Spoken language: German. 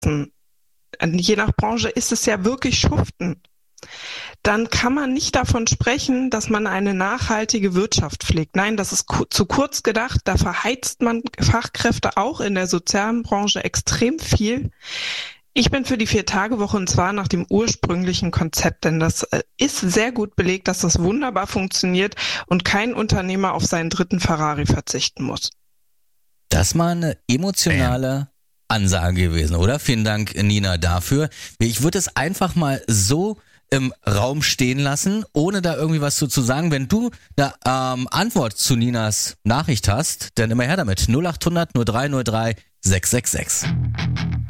je nach Branche ist es ja wirklich Schuften, dann kann man nicht davon sprechen, dass man eine nachhaltige Wirtschaft pflegt. Nein, das ist zu kurz gedacht. Da verheizt man Fachkräfte auch in der sozialen Branche extrem viel. Ich bin für die 4-Tage-Woche und zwar nach dem ursprünglichen Konzept, denn das ist sehr gut belegt, dass das wunderbar funktioniert und kein Unternehmer auf seinen 3. Ferrari verzichten muss. Das war eine emotionale Ansage gewesen, oder? Vielen Dank, Nina, dafür. Ich würde es einfach mal so im Raum stehen lassen, ohne da irgendwie was zu sagen. Wenn du eine Antwort zu Ninas Nachricht hast, dann immer her damit. 0800 0303 666.